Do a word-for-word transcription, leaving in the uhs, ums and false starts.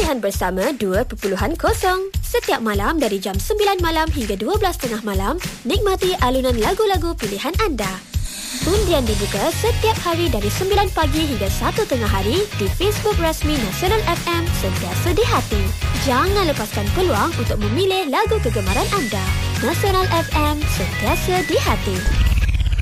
Pilihan Bersama dua titik kosong. Setiap malam dari jam sembilan malam hingga dua belas tiga puluh malam, nikmati alunan lagu-lagu pilihan anda. Undian dibuka setiap hari dari sembilan pagi hingga satu tengah hari di Facebook rasmi Nasional F M, Sentiasa di Hati. Jangan lepaskan peluang untuk memilih lagu kegemaran anda. Nasional F M, Sentiasa di Hati.